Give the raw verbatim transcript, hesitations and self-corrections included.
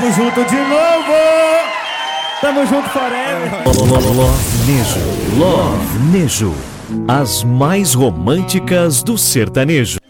Tamo junto de novo! Tamo junto forever! Love Nejo, Love Nejo, as mais românticas do sertanejo.